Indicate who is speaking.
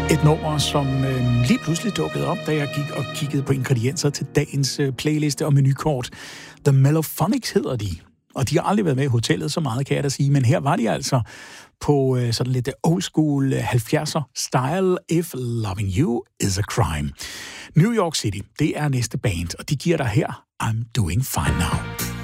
Speaker 1: Et nummer, som lige pludselig dukkede op, da jeg gik og kiggede på ingredienser til dagens playliste og menukort. The Mellophonics hedder de, og de har aldrig været med i hotellet, så meget kan jeg da sige, men her var de altså på sådan lidt old school 70'er style, If Loving You Is a Crime. New York City, det er næste band, og de giver dig her I'm Doing Fine Now.